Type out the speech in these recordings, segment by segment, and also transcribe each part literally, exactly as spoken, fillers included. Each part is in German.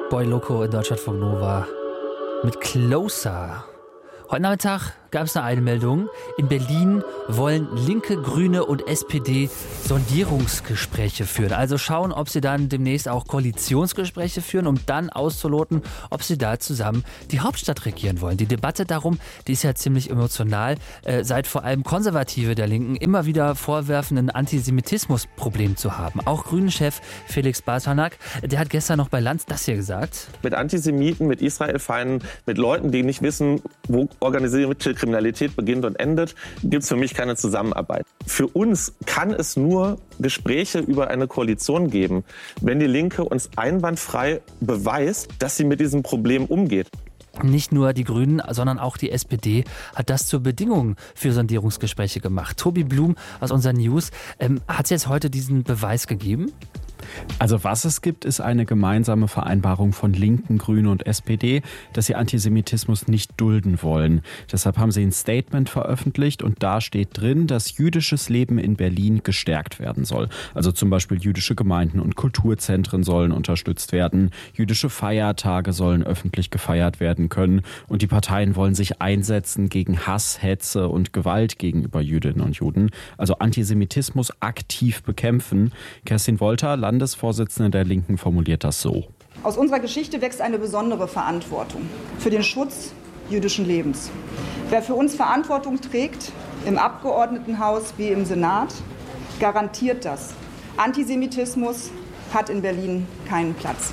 Boy Loco in Deutschlandfunk Nova mit Closer. Heute Nachmittag gab es eine Einmeldung. In Berlin wollen Linke, Grüne und S P D Sondierungsgespräche führen. Also schauen, ob sie dann demnächst auch Koalitionsgespräche führen, um dann auszuloten, ob sie da zusammen die Hauptstadt regieren wollen. Die Debatte darum, die ist ja ziemlich emotional, äh, seit vor allem Konservative der Linken immer wieder vorwerfen, ein Antisemitismusproblem zu haben. Auch Grünen-Chef Felix Bartonak, der hat gestern noch bei Lanz das hier gesagt. Mit Antisemiten, mit Israel-Feinden, mit Leuten, die nicht wissen, wo organisierte Kriminalität beginnt und endet, gibt es für mich keine Zusammenarbeit. Für uns kann es nur Gespräche über eine Koalition geben, wenn die Linke uns einwandfrei beweist, dass sie mit diesem Problem umgeht. Nicht nur die Grünen, sondern auch die S P D hat das zur Bedingung für Sondierungsgespräche gemacht. Tobi Blum aus unseren News, ähm, hat es jetzt heute diesen Beweis gegeben? Also was es gibt, ist eine gemeinsame Vereinbarung von Linken, Grünen und S P D, dass sie Antisemitismus nicht dulden wollen. Deshalb haben sie ein Statement veröffentlicht und da steht drin, dass jüdisches Leben in Berlin gestärkt werden soll. Also zum Beispiel jüdische Gemeinden und Kulturzentren sollen unterstützt werden, jüdische Feiertage sollen öffentlich gefeiert werden können und die Parteien wollen sich einsetzen gegen Hass, Hetze und Gewalt gegenüber Jüdinnen und Juden. Also Antisemitismus aktiv bekämpfen. Kerstin Wolter, Landesvorsitzende der Linken, formuliert das so. Aus unserer Geschichte wächst eine besondere Verantwortung für den Schutz jüdischen Lebens. Wer für uns Verantwortung trägt, im Abgeordnetenhaus wie im Senat, garantiert das. Antisemitismus hat in Berlin keinen Platz.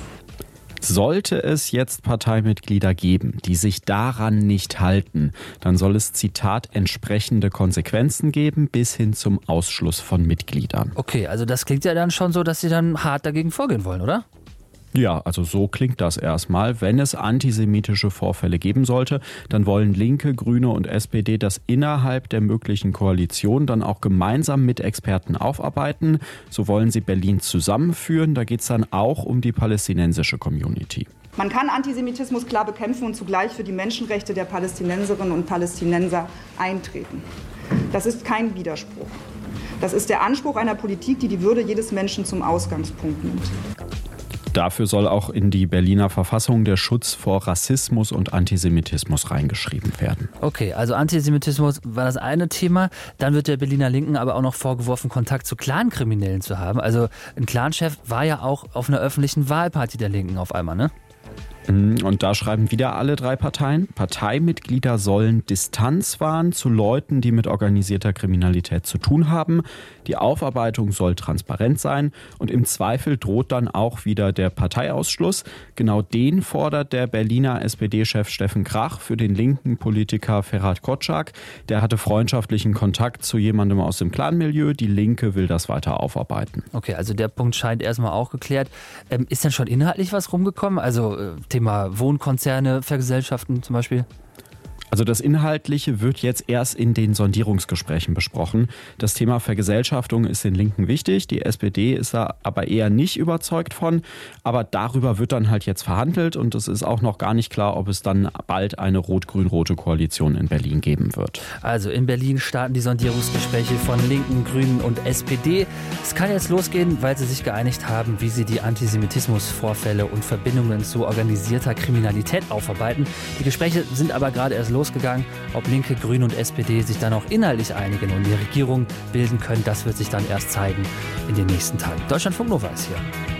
Sollte es jetzt Parteimitglieder geben, die sich daran nicht halten, dann soll es, Zitat, entsprechende Konsequenzen geben, bis hin zum Ausschluss von Mitgliedern. Okay, also das klingt ja dann schon so, dass sie dann hart dagegen vorgehen wollen, oder? Ja, also so klingt das erstmal. Wenn es antisemitische Vorfälle geben sollte, dann wollen Linke, Grüne und S P D das innerhalb der möglichen Koalition dann auch gemeinsam mit Experten aufarbeiten. So wollen sie Berlin zusammenführen. Da geht es dann auch um die palästinensische Community. Man kann Antisemitismus klar bekämpfen und zugleich für die Menschenrechte der Palästinenserinnen und Palästinenser eintreten. Das ist kein Widerspruch. Das ist der Anspruch einer Politik, die die Würde jedes Menschen zum Ausgangspunkt nimmt. Dafür soll auch in die Berliner Verfassung der Schutz vor Rassismus und Antisemitismus reingeschrieben werden. Okay, also Antisemitismus war das eine Thema. Dann wird der Berliner Linken aber auch noch vorgeworfen, Kontakt zu Clankriminellen zu haben. Also ein Clanchef war ja auch auf einer öffentlichen Wahlparty der Linken auf einmal, ne? Und da schreiben wieder alle drei Parteien, Parteimitglieder sollen Distanz wahren zu Leuten, die mit organisierter Kriminalität zu tun haben. Die Aufarbeitung soll transparent sein und im Zweifel droht dann auch wieder der Parteiausschluss. Genau den fordert der Berliner S P D-Chef Steffen Krach für den linken Politiker Ferhat Kotschak. Der hatte freundschaftlichen Kontakt zu jemandem aus dem Clanmilieu. Die Linke will das weiter aufarbeiten. Okay, also der Punkt scheint erstmal auch geklärt. Ähm, ist denn schon inhaltlich was rumgekommen? Also äh, Thema Wohnkonzerne, Vergesellschaften zum Beispiel? Also das Inhaltliche wird jetzt erst in den Sondierungsgesprächen besprochen. Das Thema Vergesellschaftung ist den Linken wichtig. Die S P D ist da aber eher nicht überzeugt von. Aber darüber wird dann halt jetzt verhandelt und es ist auch noch gar nicht klar, ob es dann bald eine rot-grün-rote Koalition in Berlin geben wird. Also in Berlin starten die Sondierungsgespräche von Linken, Grünen und S P D. Es kann jetzt losgehen, weil sie sich geeinigt haben, wie sie die Antisemitismusvorfälle und Verbindungen zu organisierter Kriminalität aufarbeiten. Die Gespräche sind aber gerade erst losgegangen. Ob Linke, Grüne und S P D sich dann auch inhaltlich einigen und die Regierung bilden können, das wird sich dann erst zeigen in den nächsten Tagen. Deutschlandfunk Nova ist hier.